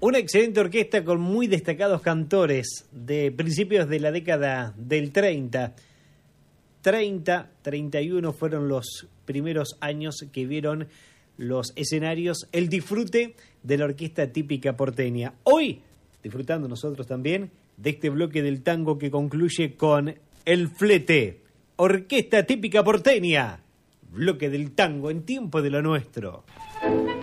Una excelente orquesta con muy destacados cantores de principios de la década del 30. 31 fueron los primeros años que vieron los escenarios, el disfrute de la orquesta típica porteña. Hoy, disfrutando nosotros también de este bloque del tango que concluye con El Flete, orquesta típica porteña, bloque del tango en tiempo de lo nuestro.